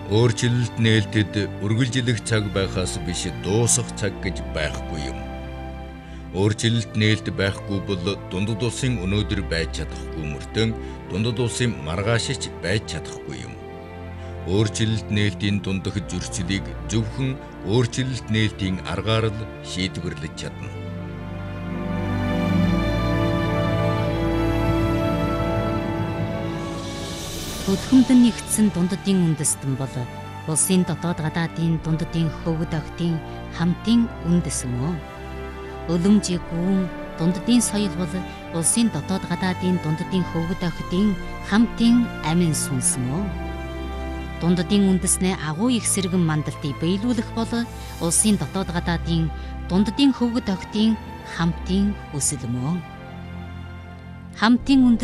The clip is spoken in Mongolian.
Өөрчлөлт нээлтэд үргэлжлэх цаг байхаас биш дуусах цаг гэж байхгүй юм. Өөрчлөлт нээлт байхгүй бол дундад улсын өнөөдөр байж чадахгүй мөртөө дундад улсын маргааш ч байж чадахгүй юм. Өөрчлөлт нээлтийн дундах зөрчлийг зөвхөн өөрчлөлт нээлтийн аргаар л шийдвэрлэж чадна. Өдгөмдөн нэгдсэн дундадын үндэстэн бол улсын дотоод гадаадын дундадын хөвгд охидын хамтын үндэс мөн. Үлэмжийн гүн дундадын соёл бол улсын дотоод гадаадын дундадын хөвгд охидын хамтын амин сүнс мөн. Дундадын үндэснээ агуу их сэргэн мандалтыг биелүүлэх бол улсын дотоод гадаадын дундадын хөвгд охидын хамтын хүсэл мөн. Хамтын